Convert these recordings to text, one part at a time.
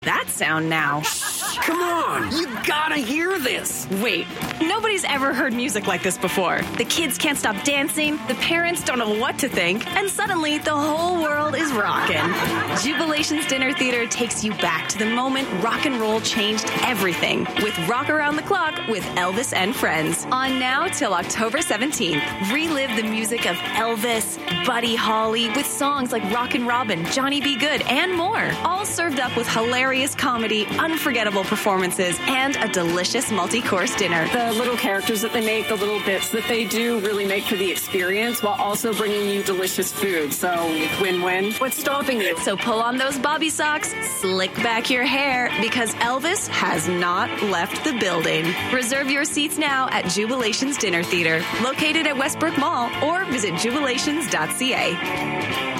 that sound now? Come on, you gotta hear this. Wait, nobody's ever heard music like this before. The kids can't stop dancing, the parents don't know what to think, and suddenly the whole world is rocking. Jubilation's Dinner Theater takes you back to the moment rock and roll changed everything with Rock Around the Clock with Elvis and Friends. On now till October 17th. Relive the music of Elvis, Buddy Holly with songs like Rockin' Robin, Johnny B. Good, and more. All served up with hilarious comedy, unforgettable performances, and a delicious multi-course dinner. The little characters that they make, the little bits that they do really make for the experience while also bringing you delicious food. So win-win. What's stopping you? So pull on those bobby socks, slick back your hair, because Elvis has not left the building. Reserve your seats now at Jubilation's Dinner Theater, located at Westbrook Mall, or visit jubilations.ca.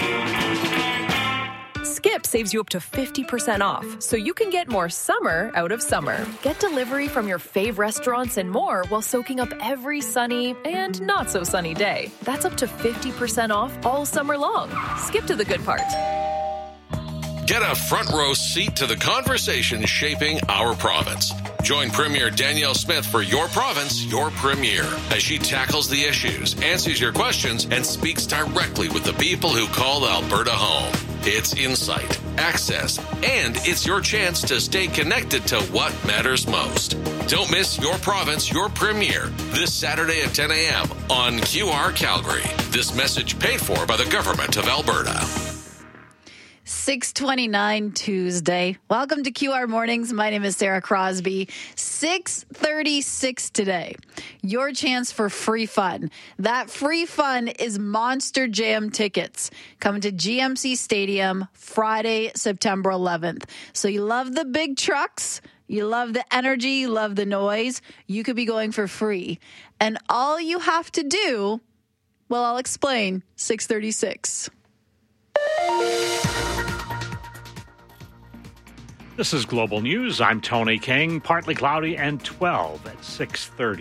Skip saves you up to 50% off, so you can get more summer out of summer. Get delivery from your fave restaurants and more while soaking up every sunny and not so sunny day. That's up to 50% off all summer long. Skip to the good part. Get a front row seat to the conversation shaping our province. Join Premier Danielle Smith for Your Province, Your Premier, as she tackles the issues, answers your questions, and speaks directly with the people who call Alberta home. It's insight, access, and it's your chance to stay connected to what matters most. Don't miss Your Province, Your Premier this Saturday at 10 a.m. on QR Calgary. This message paid for by the Government of Alberta. 6:29 Tuesday. Welcome to QR Mornings. My name is Sarah Crosby. 6:36 today. Your chance for free fun. That free fun is Monster Jam tickets. Coming to GMC Stadium Friday, September 11th. So you love the big trucks, you love the energy, you love the noise. You could be going for free. And all you have to do, well, I'll explain. 6:36. This is Global News. I'm Tony King. Partly cloudy and 12 at 6:30.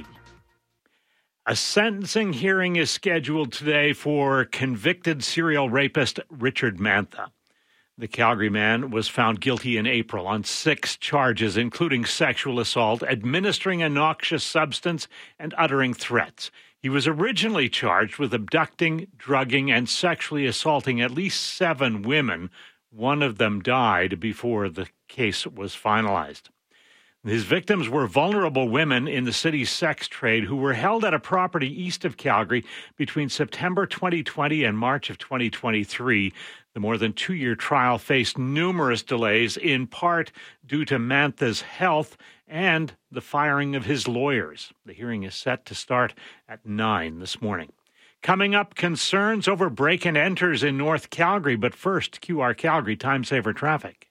A sentencing hearing is scheduled today for convicted serial rapist Richard Mantha. The Calgary man was found guilty in April on 6 charges, including sexual assault, administering a noxious substance, and uttering threats. He was originally charged with abducting, drugging, and sexually assaulting at least 7 women. One of them died before the case was finalized. His victims were vulnerable women in the city's sex trade who were held at a property east of Calgary between September 2020 and March of 2023. The more than 2-year trial faced numerous delays, in part due to Mantha's health and the firing of his lawyers. The hearing is set to start at 9 this morning. Coming up, concerns over break-and-enters in North Calgary. But first, QR Calgary Time Saver Traffic.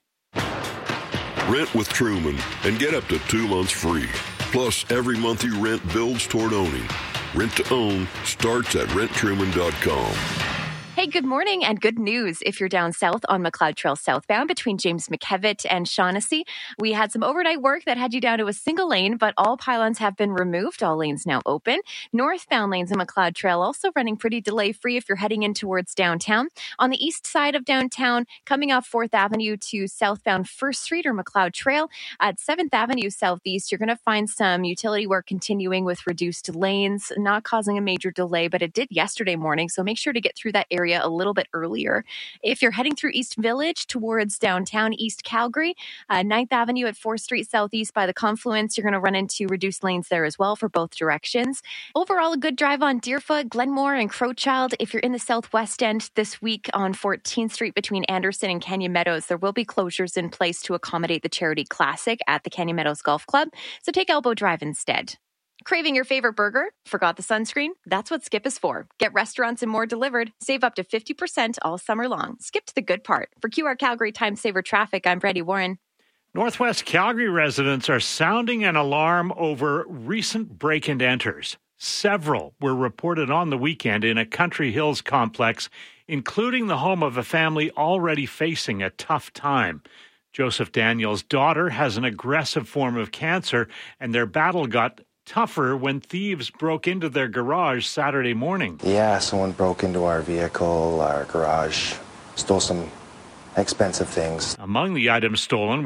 Rent with Truman and get up to 2 months free. Plus, every month you rent builds toward owning. Rent to own starts at renttruman.com. Hey, good morning and good news. If you're down south on McLeod Trail southbound between James McKevitt and Shaughnessy, we had some overnight work that had you down to a single lane, but all pylons have been removed. All lanes now open. Northbound lanes in McLeod Trail also running pretty delay-free if you're heading in towards downtown. On the east side of downtown, coming off 4th Avenue to southbound 1st Street or McLeod Trail, at 7th Avenue southeast, you're going to find some utility work continuing with reduced lanes, not causing a major delay, but it did yesterday morning, so make sure to get through that area a little bit earlier. If you're heading through East Village towards downtown East Calgary, 9th Avenue at 4th Street Southeast by the confluence, you're going to run into reduced lanes there as well for both directions. Overall, a good drive on Deerfoot, Glenmore, and Crowchild. If you're in the southwest end this week on 14th Street between Anderson and Canyon Meadows, there will be closures in place to accommodate the Charity Classic at the Canyon Meadows Golf Club, so take Elbow Drive instead. Craving your favorite burger? Forgot the sunscreen? That's what Skip is for. Get restaurants and more delivered. Save up to 50% all summer long. Skip to the good part. For QR Calgary Time Saver Traffic, I'm Brady Warren. Northwest Calgary residents are sounding an alarm over recent break-and-enters. Several were reported on the weekend in a Country Hills complex, including the home of a family already facing a tough time. Joseph Daniel's daughter has an aggressive form of cancer, and their battle got tougher when thieves broke into their garage Saturday morning. Yeah, someone broke into our vehicle, our garage, stole some expensive things. Among the items stolen